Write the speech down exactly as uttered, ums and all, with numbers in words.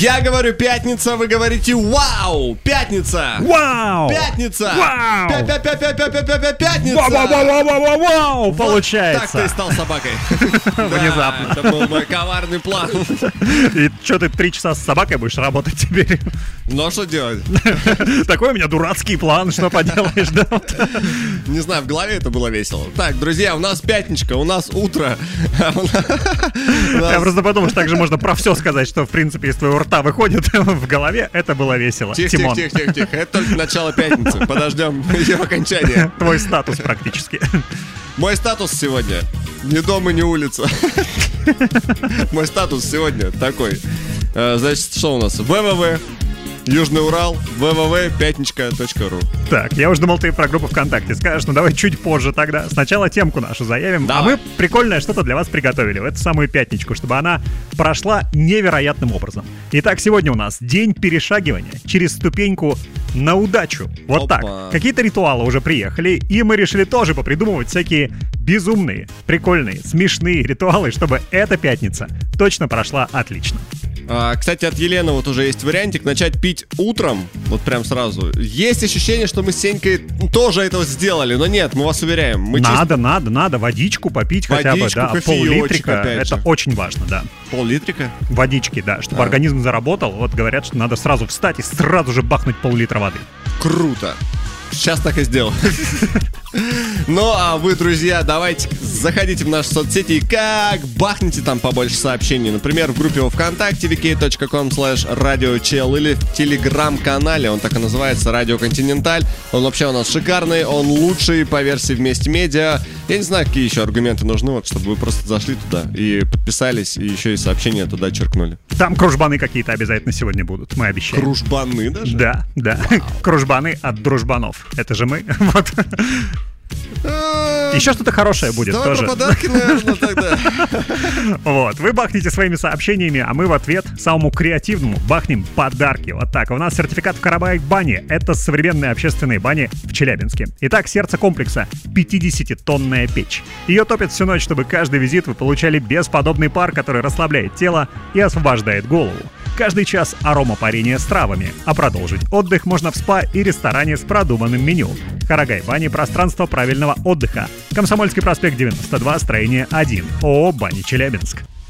Я говорю пятница, вы говорите вау! Пятница! Вау! Пятница! Вау! Пятница! Вау-вау-вау-вау-вау! Получается. Так ты стал собакой. Внезапно. Это был мой коварный план. И что, ты три часа с собакой будешь работать теперь? Ну а что делать? Такой у меня дурацкий план, что поделаешь, да? Не знаю, в голове это было весело. Так, друзья, у нас пятничка, у нас утро. Я просто подумал, что так же можно про все сказать, что, в принципе, из твоего рта выходит в голове, это было весело. Тихо, тихо, тихо, тихо, тихо. Это только начало пятницы. Подождем ее окончания. Твой статус практически. Мой статус сегодня не дом и не улица. Мой статус сегодня такой. Значит, что у нас? вэ вэ вэ Южный Урал, вэ вэ вэ пятничка точка ру. Так, я уже думал, ты про группу ВКонтакте скажешь, ну давай чуть позже тогда. Сначала темку нашу заявим, давай. А мы прикольное что-то для вас приготовили в эту самую пятничку, чтобы она прошла невероятным образом. Итак, сегодня у нас день перешагивания через ступеньку на удачу. Вот Опа. так. Какие-то ритуалы уже приехали, и мы решили тоже попридумывать всякие безумные, прикольные, смешные ритуалы, чтобы эта пятница точно прошла отлично. А, кстати, от Елены вот уже есть вариантик начать пить утром, вот прям сразу. Есть ощущение, что мы с Сенькой тоже этого сделали, но нет, мы вас уверяем. Мы надо, чист... надо, надо водичку попить водичку, хотя бы, да, пол-литрика, это же. очень важно, да. Пол-литрика? Водички, да, чтобы а. организм заработал. Вот говорят, что надо сразу встать и сразу же бахнуть пол-литра воды. Круто. Сейчас так и сделаю. Ну, а вы, друзья, давайте заходите в наши соцсети и как бахните там побольше сообщений. Например, в группе во ВКонтакте ви кей точка ком слэш радиочел или в Телеграм-канале, он так и называется, Радио Континенталь. Он вообще у нас шикарный, он лучший по версии Вместе Медиа. Я не знаю, какие еще аргументы нужны, вот, чтобы вы просто зашли туда и подписались, и еще и сообщения туда черкнули. Там кружбаны какие-то обязательно сегодня будут, мы обещаем. Кружбаны даже? Да, да. Вау. Кружбаны от дружбанов. Это же мы. Вот. Еще что-то хорошее будет Давай тоже. Про подарки, наверное, тогда. Вот, вы бахните своими сообщениями, а мы в ответ самому креативному бахнем подарки. Вот так. У нас сертификат в Карабайк-бане. Это современные общественные бани в Челябинске. Итак, сердце комплекса — пятидесятитонная печь. Ее топят всю ночь, чтобы каждый визит вы получали бесподобный пар, который расслабляет тело и освобождает голову. Каждый час аромапарения с травами, а продолжить отдых можно в спа и ресторане с продуманным меню. Карагай-бани — пространство правильного отдыха. Комсомольский проспект девяносто два, строение один. ООО «Бани Челябинск».